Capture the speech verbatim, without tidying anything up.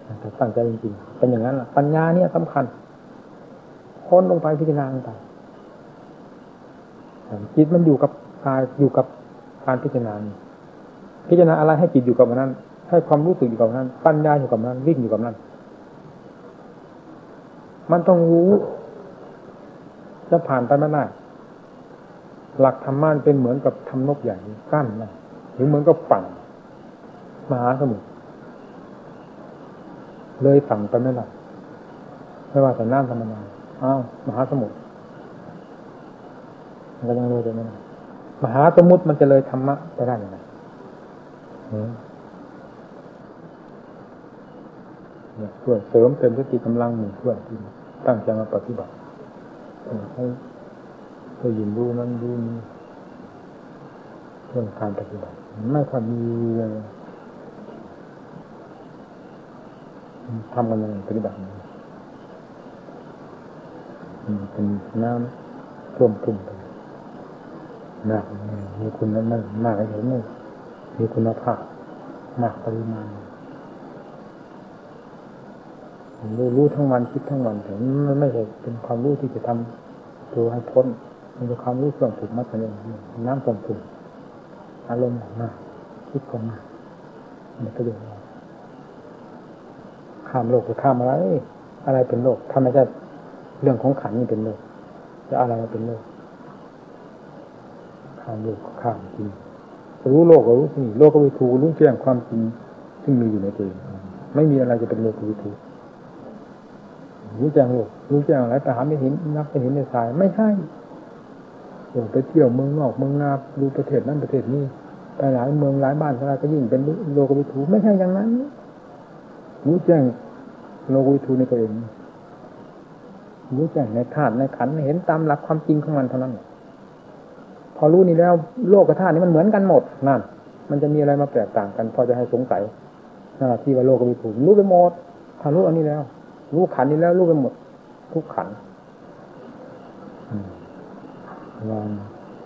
แต่ตั้งใจจริงๆเป็นอย่างนั้นแหละปัญญาเนี่ยสำคัญค้นลงไปพิจารณาลงไปจิตมันอยู่กับกายอยู่กับการพิจารณาพิจารณาอะไรให้จิตอยู่กับมันนั้นให้ความรู้สึกอยู่กับนั้นปัญญาอยู่กับนั้นวิ่งอยู่กับนั้นมันต้องรู้จะผ่านไปไม่ได้หลักธรรมะเป็นเหมือนกับทำนกใหญ่กั้นนะหรือเหมือนกับฝั่งมหาสมุทรเลยฝั่งไปไม่ได้ไม่ว่าแต่น้ำธรรมดาอ้าวมหาสมุทรมันก็ยังเลยไปไม่ได้มหาสมุทรมันจะเลยธรรมะไปได้ยังไงเนี่ยช่วยเสริมเต็มสติกำลังหมู่ช่วยที่ตั้งใจมาปฏิบัติให้ให้ยินรู้นั้นรู้นี้เรื่องการปฏิบัติไม่ค่อยมีเลยทำกันยังไงปฏิบัติเป็นน้ำท่วมทุ่มไปหนักมีคุณนั้นมากเห็นไหมมีคุณภาพมากปริมาณรู้รู้ทั้งวันคิดทั้งวันแต่มันไม่ใช่เป็นความรู้ที่จะทำตัวให้พ้นมันเป็นความรู้เครื่องผูกมัดกันเองน้ำท่วมทุ่มอารมณ์มากคิดก็มากมันก็เดือดร้อนข้ามโลกไปข้ามอะไรอะไรเป็นโลกถ้าไม่ใช่เรื่องของขันนี่เป็นโลกจะอะไรเป็นโลกข้ามโลกข้ามจริงรู้โลกก็รู้นี่โลกก็วิถูรู้แจ้งความจริงที่มีอยู่ในตัวเองไม่มีอะไรจะเป็นโลกวิถูรู้แจ้งโลกรู้แจ้งอะไรแต่หาไม่เห็นนักไปเห็นในสายไม่ใช่เดี๋ยวไปเที่ยวเมืองนอกเมืองนาดูประเทศนั้นประเทศนี้ไปหลายเมืองหลายบ้านอะไรก็ยิ่งเป็นโลกวิถูไม่ใช่อย่างนั้นรู้แจ้งโลกวิถูในตัวเองรู้แจ้งในธาตุในขันธ์เห็นตามหลักความจริงของมันเท่านั้นพอรู้นี่แล้วโลกกับธาตุนี้มันเหมือนกันหมดนั่นมันจะมีอะไรมาแตกต่างกันพอจะให้สงสัยนั่นแหละที่ว่าโลกวิถูรู้ไปหมดถ้ารู้อันนี้แล้วรู้ขันธ์นี้แล้วรู้ไปหมดทุกขันธ์ลอง